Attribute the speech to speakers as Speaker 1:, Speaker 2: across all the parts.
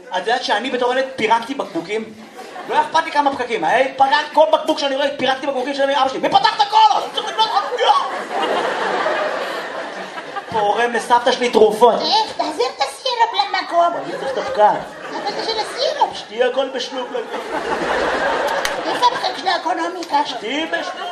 Speaker 1: את יודעת שאני בתור ילד פירקתי בקבוקים? לא אכפת לי כמה פקקים, כל בקבוק שאני רואה, פירקתי בקבוקים של אבא שלי. מי פתח את הכל? אני צריך לבנות חנוכיה! פורם לסבתא שלי תרופות.
Speaker 2: תחזיר את הסירופ למקום.
Speaker 1: אני צריך את הפקק.
Speaker 2: אבל של הסירופ.
Speaker 1: שתהיה הכל בשלוק.
Speaker 2: איפה הבחק של האקונומיקה?
Speaker 1: שתהיה בשלוק.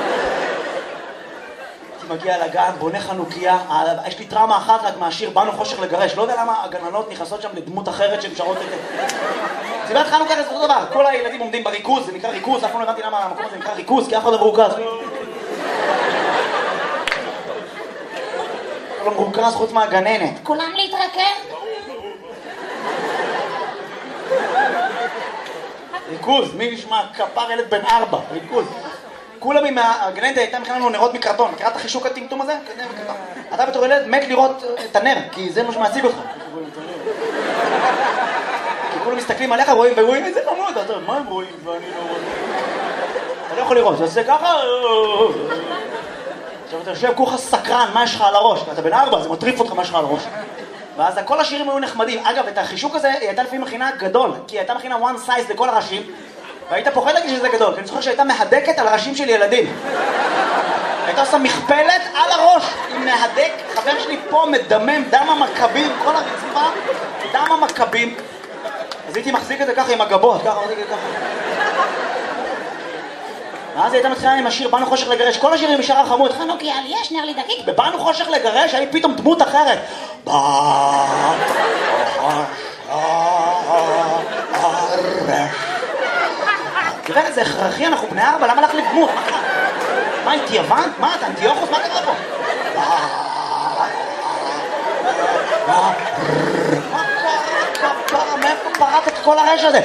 Speaker 1: הייתי מגיע לגן, בונה חנוכיה, יש לי טראומה אחת רק מהשיר באנו חושך לגרש. לא יודע למה הגננות נכנסות שם לדמות אחרת שהן שרות את זה. סיבת חנוכה זה אותו דבר, כל הילדים עומדים בריכוז, זה נקרא ריכוז, אף פעם לא הבנתי למה המקום הזה נקרא ריכוז, כי אף אחד לא מרוכז. לא מרוכז חוץ מהגננת.
Speaker 2: כולם להתרכז?
Speaker 1: ריכוז, מי נשמע? כפר ילד בן 4, ריכוז. כולם עם הגננת הייתה מכינה לנו נרות מקרטון, מכירה את החישוק הטמטום הזה? אתה בתור ילד מת לראות את הנר, כי זה מה שמעציג אותך. כי כולם מסתכלים עליך ורואים איזה חמוד, אתה מה הם רואים ואני לא רואה? אתה לא יכול לראות, זה עושה ככה. עכשיו אתה יושב כולך סקרן, מה יש לך על הראש? אתה בן 4, זה מטריף אותך מה יש לך על הראש. ואז כל השירים היו נחמדים. אגב, את החישוק הזה היא הייתה לפעמים מכינה גדול, כי היא הייתה מכינה one size לכל הראשים, והיית פוחד להגיד שזה גדול, כי אני זוכר שהייתה מהדקת על הראשים של ילדים. הייתה עושה מכפלת על הראש, עם מהדק, חבר שלי פה מדמם, דם המכבים, כל הרצפה, דם המכבים. אז הייתי מחזיק את זה ככה עם הגבות, ככה, מחזיק את זה ככה. ואז הייתה מתחילה עם השיר באנו חושך לגרש, כל השירים משאר החמוד,
Speaker 2: חנוכיה, יש נר לי דקיק.
Speaker 1: בבאנו חושך לגרש, היה פתאום דמות אחרת. באנו חושך לגרש. תראה, זה הכרחי, אנחנו בני 4, למה להחליף דמות? מה, התייוון? מה, אתה אנטיוכוס? מה קרה פה? מה קרה? מאיפה פרט את כל הרש הזה?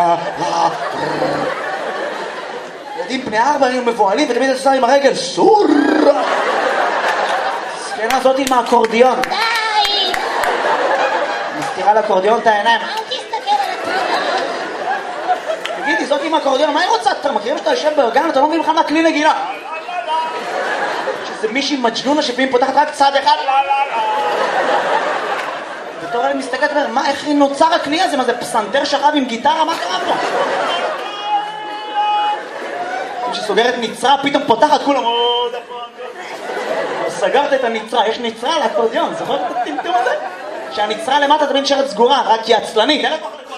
Speaker 1: ילדים בני 4 היו מבועלים ותמיד עושה עם הרגל סור! סקנה הזאת עם האקורדיון.
Speaker 2: די!
Speaker 1: מסתירה לאקורדיון את העיניים.
Speaker 2: אל תסתכל על התמונה.
Speaker 1: תגידי, זאת עם האקורדיון, מה היא רוצה? אתה מכירים שאתה יושב בארגן, אתה לא מבין לך מה כלי נגינה. שזה מישהי מג'נונה שפעמים פותחת רק צד אחד. בתור אלה מסתכלת ואומר, מה, איך נוצר הכלי הזה? מה זה פסנתר שכב עם גיטרה? מה קרה פה? כשסוגרת נצרה, פתאום פותחת כולם, סגרת את הנצרה, יש נצרה על האקורדיון, זוכרת את הטמטום הזה? שהנצרה למטה תמיד נשארת סגורה, רק היא עצלנית, אין לך לכל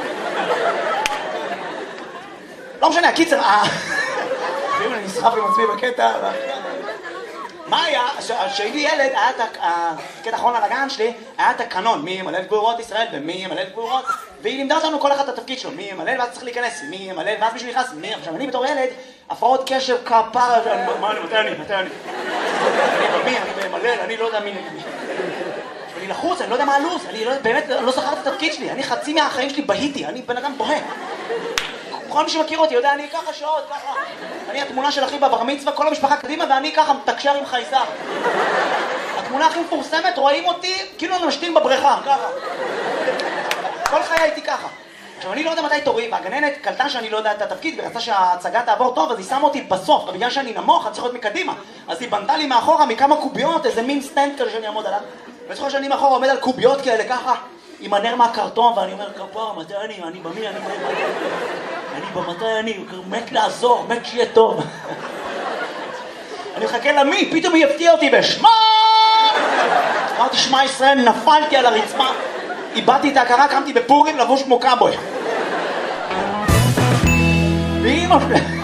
Speaker 1: לא משנה, הקיצר, ואם אני נסחף עם עצמי בקטע, מה היה? כשהייתי ילד, היה את הקטע האחרון על הגן שלי, היה את הקנון, מי ימלא את גבורות ישראל ומי ימלא את גבורות, והיא לימדה אותנו כל אחד את התפקיד שלו, מי ימלא ואז צריך להיכנס, מי ימלא ואז מישהו נכנס, מי? עכשיו אני בתור ילד, הפרעות קשב כפרה, מה אני, מתי אני? אני ממלא, אני לא יודע מי נגד מי. אני לחוץ, אני לא יודע מה הלו"ז, אני באמת לא זכר את התפקיד שלי, אני חצי מהחיים שלי בהיתי, אני בן אדם בוהה. כל מי שמכיר אותי יודע, אני ככה שעות, ככה. אני התמונה של אחי בבר מצווה, כל המשפחה קדימה, ואני ככה מתקשר עם חייזר. התמונה הכי מפורסמת, רואים אותי, כאילו אני משתין בבריכה, ככה. כל חיי הייתי ככה. עכשיו, אני לא יודע מתי תורי, והגננת קלטה שאני לא יודע את התפקיד, ורצה שההצגה תעבור טוב, אז היא שמה אותי בסוף, בגלל שאני נמוך, אני צריך להיות מקדימה. אז היא בנתה לי מאחורה מכמה קוביות, איזה מין סטנד כזה שאני אעמוד עליו. וזוכר שאני מאחורה עומד על קוביות כאלה, ככה, עם הנר מהקרטון, ואני אומר, כפר, מתי אני במי, אני מת לעזור, מת שיהיה טוב. אני מחכה למי, פתאום היא הפתיעה אותי בשמה! אמרתי, שמע ישראל, נפלתי על הרצפה, איבדתי את ההכרה, קמתי בפורים לבוש כמו קאבוי. ואמא שלי...